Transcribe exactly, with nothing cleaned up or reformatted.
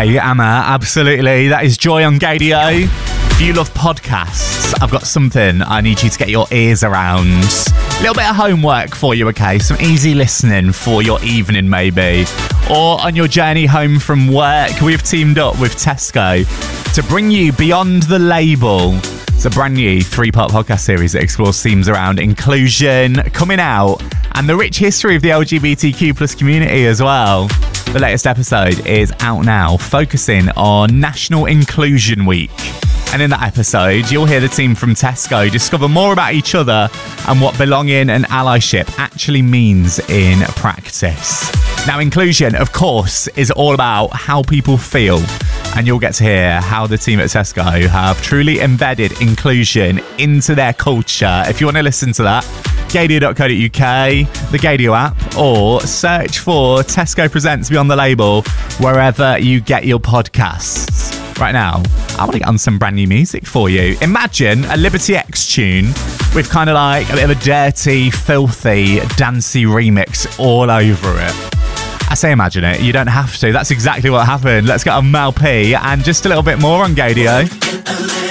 Hey, Amma, absolutely. That is Joy on Gadio. If you love podcasts, I've got something I need you to get your ears around. A little bit of homework for you, okay? Some easy listening for your evening, maybe. Or on your journey home from work, we've teamed up with Tesco to bring you Beyond the Label. It's a brand new three-part podcast series that explores themes around inclusion, coming out, and the rich history of the L G B T Q plus community as well. The latest episode is out now, focusing on National Inclusion Week. And in that episode, you'll hear the team from Tesco discover more about each other and what belonging and allyship actually means in practice. Now, inclusion, of course, is all about how people feel. And you'll get to hear how the team at Tesco have truly embedded inclusion into their culture. If you want to listen to that, gadio dot co dot uk, the Gadio app, or search for Tesco Presents Beyond the Label wherever you get your podcasts. Right now, I want to get on some brand new music for you. Imagine a Liberty X tune with kind of like a bit of a dirty, filthy, dancey remix all over it. I say imagine it, you don't have to. That's exactly what happened. Let's get on Mel P and just a little bit more on Gadio.